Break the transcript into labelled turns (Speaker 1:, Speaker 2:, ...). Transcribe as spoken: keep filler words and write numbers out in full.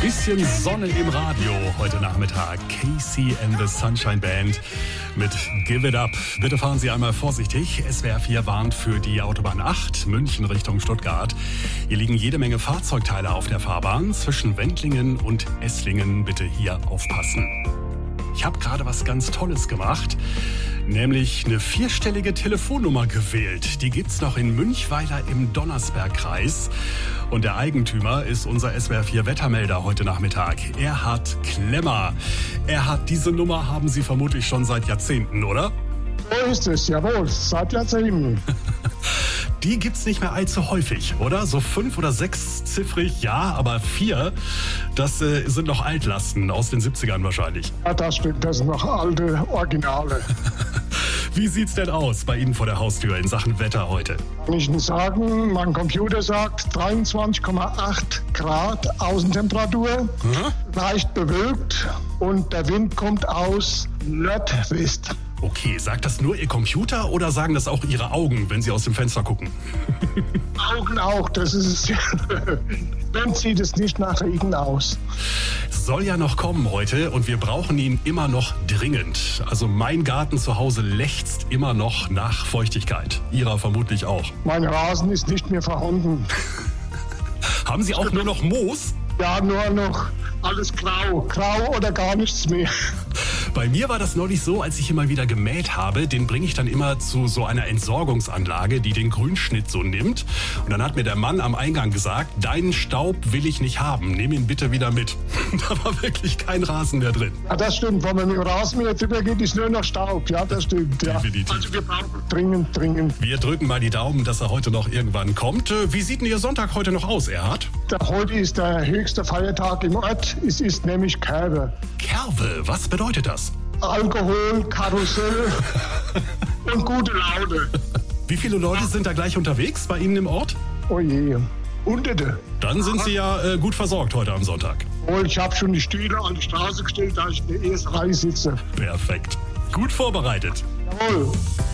Speaker 1: Bisschen Sonne im Radio heute Nachmittag. Casey and the Sunshine Band mit Give It Up. Bitte fahren Sie einmal vorsichtig. S W R vier warnt für die Autobahn acht, München Richtung Stuttgart. Hier liegen jede Menge Fahrzeugteile auf der Fahrbahn. Zwischen Wendlingen und Esslingen bitte hier aufpassen. Ich habe gerade was ganz Tolles gemacht, nämlich eine vierstellige Telefonnummer gewählt. Die gibt's noch in Münchweiler im Donnersbergkreis. Und der Eigentümer ist unser S W R vier Wettermelder heute Nachmittag, Erhard Klemmer. Erhard, diese Nummer haben Sie vermutlich schon seit Jahrzehnten, oder?
Speaker 2: So ist es, jawohl, seit Jahrzehnten.
Speaker 1: Die gibt's nicht mehr allzu häufig, oder? So fünf- oder sechsziffrig, ja, aber vier, das äh, sind noch Altlasten aus den siebzigern wahrscheinlich.
Speaker 2: Ja, das stimmt, das sind noch alte Originale.
Speaker 1: Wie sieht's denn aus bei Ihnen vor der Haustür in Sachen Wetter heute?
Speaker 2: Kann ich Ihnen sagen, mein Computer sagt dreiundzwanzig Komma acht Grad Außentemperatur,
Speaker 1: Hm?
Speaker 2: leicht bewölkt und der Wind kommt aus Nordwest.
Speaker 1: Okay, sagt das nur Ihr Computer oder sagen das auch Ihre Augen, wenn Sie aus dem Fenster gucken?
Speaker 2: Augen auch, das ist es. Dann sieht es nicht nach Regen aus.
Speaker 1: Soll ja noch kommen heute und wir brauchen ihn immer noch dringend. Also mein Garten zu Hause lechzt immer noch nach Feuchtigkeit. Ihrer vermutlich auch.
Speaker 2: Mein Rasen ist nicht mehr vorhanden.
Speaker 1: Haben Sie auch nur noch Moos?
Speaker 2: Ja, nur noch alles grau. Grau oder gar nichts mehr.
Speaker 1: Bei mir war das neulich so, als ich immer wieder gemäht habe, den bringe ich dann immer zu so einer Entsorgungsanlage, die den Grünschnitt so nimmt. Und dann hat mir der Mann am Eingang gesagt, deinen Staub will ich nicht haben, nimm ihn bitte wieder mit. Da war wirklich kein Rasen mehr drin.
Speaker 2: Ja, das stimmt, wenn man mit dem Rasenmäher drüber geht, ist nur noch Staub. Ja, das stimmt. Ja.
Speaker 1: Definitiv.
Speaker 2: Also wir brauchen dringend, dringend.
Speaker 1: Wir drücken mal die Daumen, dass er heute noch irgendwann kommt. Wie sieht denn Ihr Sonntag heute noch aus, Erhard?
Speaker 2: Der, heute ist der höchste Feiertag im Ort. Es ist nämlich Kerbe.
Speaker 1: Kerwe, was bedeutet das?
Speaker 2: Alkohol, Karussell und gute Laune.
Speaker 1: Wie viele Leute sind da gleich unterwegs bei Ihnen im Ort?
Speaker 2: Oh je, Hunderte.
Speaker 1: Dann sind Sie ja äh, gut versorgt heute am Sonntag.
Speaker 2: Oh, ich habe schon die Stühle an die Straße gestellt, da ich in der ersten Reihe sitze.
Speaker 1: Perfekt. Gut vorbereitet.
Speaker 2: Jawohl.